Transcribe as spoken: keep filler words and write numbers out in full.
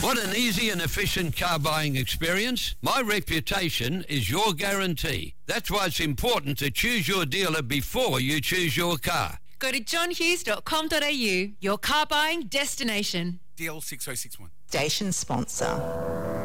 Want an easy and efficient car buying experience? My reputation is your guarantee. That's why it's important to choose your dealer before you choose your car. Go to john hughes dot com dot a u, your car buying destination. D L six oh six one. Station sponsor.